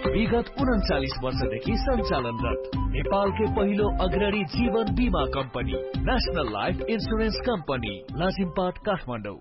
विगत 39 वर्षदेखि सञ्चालनरत नेपालकै पहिलो अग्रणी जीवन बीमा company national life insurance company Lazimpat Kathmandu.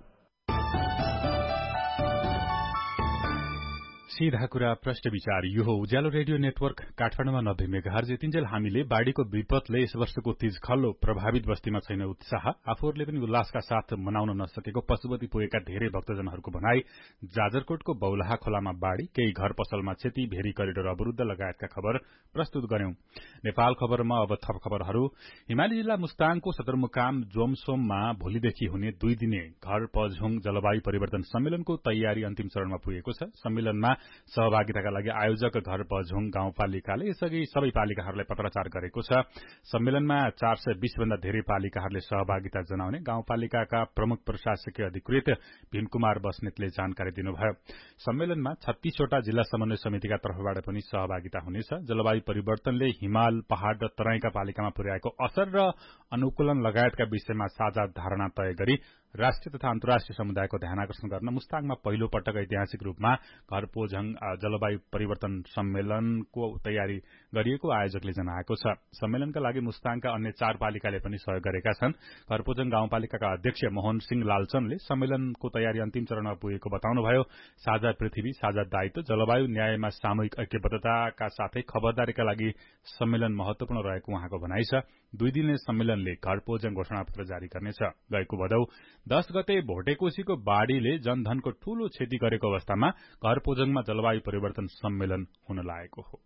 सीधा कुरा प्रश्न विचार यो हो उज्यालो रेडियो नेटवर्क काठमाडौँमा 90 मेगाहर्ज यतिन्जेल हामीले बाढ़ीको विपदले यस वर्षको तीज खल्लो प्रभावित बस्तीमा छैन उत्साह, आफूहरूले पनि उल्लासका साथ मनाउन नसकेको पशुपति पुगेका धेरै भक्तजनहरूको भनाई, जाजरकोटको बौलाहा खोलामा बाढ़ी, केही घर पसलमा क्षति, भेरी करिडोर अवरुद्ध लगायतका खबर प्रस्तुत गर्यौं। नेपाल खबरमा अब थप खबरहरू। हिमाली जिल्ला मुस्ताङको सदरमुकाम जोमसोममा भोलिदेखि हुने 2 दिने घर पझोङ जलवायु परिवर्तन सम्मेलनको तयारी अन्तिम चरणमा पुगेको छ। सम्मेलनमा सहभागिताका लागि आयोजक घर पझोङ गाउँपालिकाले यसअघि सबै पालिकाहरूलाई पत्राचार गरेको छ। सम्मेलनमा 420 भन्दा धेरै पालिकाहरूले सहभागिता जनाउने गाउँपालिकाका प्रमुख प्रशासकीय अधिकृत भीमकुमार बस्नेतले जानकारी दिनुभयो। सम्मेलनमा 36 वटा जिल्ला समन्वय समितिका तर्फबाट पनि सहभागिता हुनेछ। जलवायु परिवर्तनले हिमाल, पहाड़ र तराईका पालिकामा पुर्याएको असर र अनुकूलन लगायतका विषयमा साझा धारणा तय गरी राष्ट्रिय तथा अन्तर्राष्ट्रिय समुदायको ध्यानआकर्षण गर्न मुस्ताङमा पहिलो पटक ऐतिहासिक रूपमा घर पझोङ जलवायु परिवर्तन सम्मेलनको तयारी गरिएको आयोजकले जनाएको छ। सम्मेलनका लागि मुस्ताङका अन्य 4 पालिकाले पनि सहयोग गरेका छन्। घर पझोङ गाउँपालिकाका अध्यक्ष मोहन सिंह लालचनले सम्मेलनको तयारी अन्तिम चरणमा पुगेको बताउनुभयो। साझा पृथ्वी, साझा दायित्व, जलवायु न्यायमा सामूहिक ऐक्यबद्धताका साथै खबरदारीका लागि सम्मेलन महत्वपूर्ण रहेको उहाँको भनाइ छ। 2 दिने सम्मेलनले घर पझोङ घोषणापत्र जारी गर्नेछ। गएको भदौ 10 गते भोटेकोशीको बाढ़ीले जनधनको ठूलो क्षति गरेको अवस्थामा घर पझोङमा जलवायु परिवर्तन सम्मेलन हुन लागेको हो।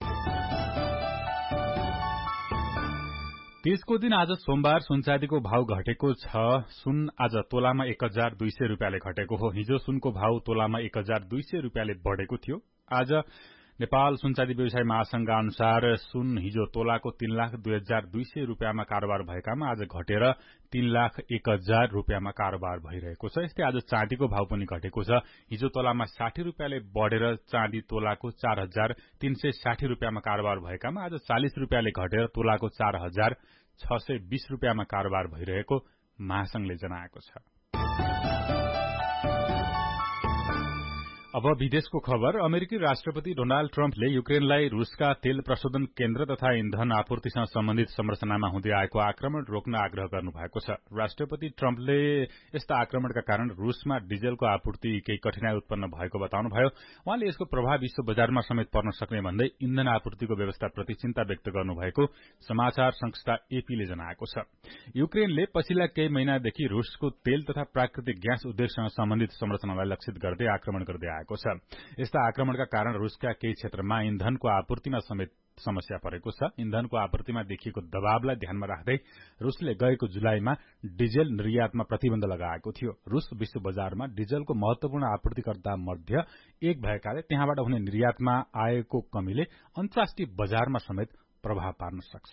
तीजको दिन आज सोमबार सुनचाँदीको भाव घटेको छ। सुन आज तोलामा 1200 रुपियाँले घटेको हो। हिजो सुनको भाव तोलामा 1200 रुपियाँले बढ़ेको थियो। आज नेपाल सुनचाँदी व्यवसाय महासंघ अनुसार सुन हिजो तोलाको 3,02,200 रुपियाँमा कारोबार भएकामा आज घटेर 3,01,000 रुपियाँमा कारोबार भइरहेको छ। यस्तै आज चाँदीको भाव पनि घटेको छ। हिजो तोलामा 60 रुपियाँले बढ़ेर चाँदी तोलाको 4,360 रुपियाँमा कारोबार भएकामा आज 40 रुपियाँले घटेर तोलाको 4,620 रुपियाँमा कारोबार भइरहेको महासंघले जनाएको छ। अब विदेशको खबर। अमेरिकी राष्ट्रपति डोनाल्ड ट्रम्पले युक्रेनलाई रूसका तेल प्रशोधन केन्द्र तथा इन्धन आपूर्तिसँग सम्बन्धित संरचनामा हुँदै आएको आक्रमण रोक्न आग्रह गर्नुभएको छ। राष्ट्रपति ट्रम्पले यस्ता आक्रमणका कारण रूसमा डिजलको आपूर्ति केही कठिनाई उत्पन्न भएको बताउनुभयो। उहाँले यसको प्रभाव विश्व बजारमा समेत पर्न सक्ने भन्दै इन्धन आपूर्तिको व्यवस्थाप्रति चिन्ता व्यक्त गर्नुभएको समाचार संस्था एपीले जनाएको छ। युक्रेनले पछिल्ला केही महिनादेखि रूसको तेल तथा प्राकृतिक ग्यास उद्योगसँग सम्बन्धित संरचनालाई लक्षित गर्दै आक्रमण गर्दै आएको छ। यस्ता आक्रमणका कारण रूसका केही क्षेत्रमा इन्धनको आपूर्तिमा समेत समस्या परेको छ। इन्धनको आपूर्तिमा देखिएको दबावलाई ध्यानमा राख्दै रूसले गएको जुलाईमा डिजल निर्यातमा प्रतिबन्ध लगाएको थियो। रूस विश्व बजारमा डिजलको महत्वपूर्ण आपूर्तिकर्ता मध्ये एक भएकाले त्यहाँबाट हुने निर्यातमा आएको कमीले अन्तर्राष्ट्रिय बजारमा समेत प्रभाव पार्न सक्छ।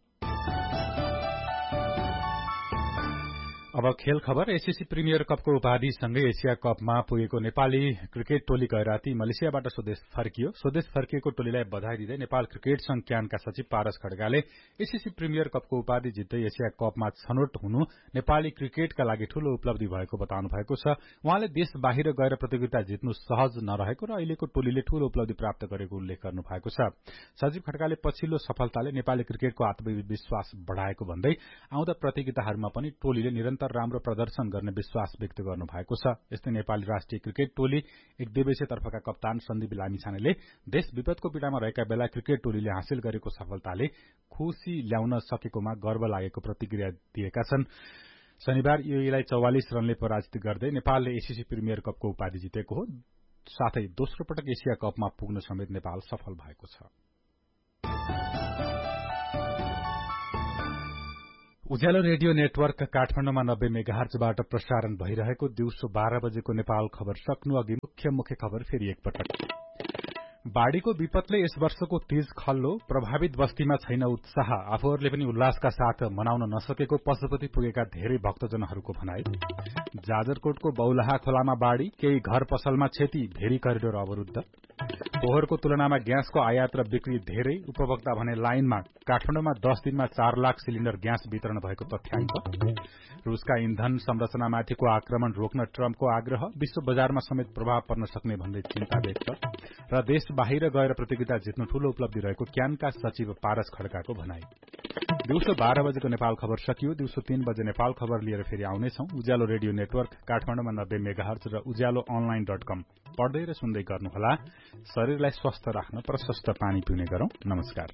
अब खेल खबर। एसएससी प्रिमियर कपको उपाधिसँगै एशिया कपमा पुगेको नेपाली क्रिकेट टोली गैराती मलेसियाबाट स्वदेश फर्कियो। स्वदेश फर्किएको टोलीलाई बधाई दिँदै नेपाल क्रिकेट संघ क्यानका सचिव पारस खड्गाले एसएससी प्रिमियर कपको उपाधि जित्दै एशिया कपमा छनौट हुनु नेपाली क्रिकेटका लागि ठूलो उपलब्धि भएको बताउनु भएको छ। उहाँले देश बाहिर गएर प्रतियोगिता जित्नु सहज नरहेको र अहिलेको टोलीले ठूलो उपलब्धि प्राप्त गरेको उल्लेख गर्नु भएको छ। सचिव खड्गाले पछिल्लो सफलताले नेपाली क्रिकेटको आत्मविश्वास बढ़ाएको भन्दै आउँदा प्रतियोगिताहरूमा पनि टोलीले निरन्तर राम्रो प्रदर्शन गर्ने विश्वास व्यक्त गर्नु भएको छ। यस्तै नेपाली राष्ट्रिय क्रिकेट टोली एक दिवसीय तर्फका कप्तान सन्दीप लामिछानेले देश विपदको पीडामा रहेका बेला क्रिकेट टोलीले हासिल गरेको सफलताले खुशी ल्याउन सकेकोमा गर्व लागेको प्रतिक्रिया दिएका छन्। शनिबार यूएईलाई 44 रनले पराजित गर्दै नेपालले एसएससी प्रिमियर कपको उपाधि जितेको हो। साथै दोस्रो पटक एशिया कपमा पुग्न समेत नेपाल सफल भएको छ। उज्यालो रेडियो नेटवर्क काठमाडौँमा 90 मेगाहर्जबाट प्रसारण भइरहेको दिउँसो 12 बजेको नेपाल खबर सक्नु अघि मुख्य खबर फेरि एकपटक। बाढ़ीको विपदले यस वर्षको तीज खल्लो प्रभावित बस्तीमा छैन उत्साह, आफूहरूले पनि उल्लासका साथ मनाउन नसकेको पशुपति पुगेका धेरै भक्तजनहरूको भनाई। जाजरकोटको बौलाहा खोलामा बाढ़ी, केही घर पसलमा क्षति, भेरी करिडोर अवरुद्ध। पोहोरको तुलनामा ग्यासको आयात र बिक्री धेरै, उपभोक्ता भने लाइनमा। काठमाडौँमा 10 दिनमा 4 लाख सिलिण्डर ग्यास वितरण भएको तथ्याङ्क। रूसका इन्धन संरचनामाथिको आक्रमण रोक्न ट्रम्पको आग्रह, विश्व बजारमा समेत प्रभाव पर्न सक्ने भन्दै चिन्ता व्यक्त। र देश बाहिर गएर प्रतियोगिता जित्नु ठूलो उपलब्धि रहेको क्यानका सचिव पारस खड्काको भनाई। दिउँसो 12 बजेको नेपाल खबर सकियो। दिउँसो 3 बजे नेपाल खबर लिएर फेरि आउनेछौं। उज्यालो रेडियो नेटवर्क काठमाडौँमा 90 मेगाहर्ज र उज्यालो online.com पढ्दै र सुन्दै गर्नुहोला। शरीरलाई स्वस्थ राख्न प्रशस्त पानी पिउने गरौं। नमस्कार।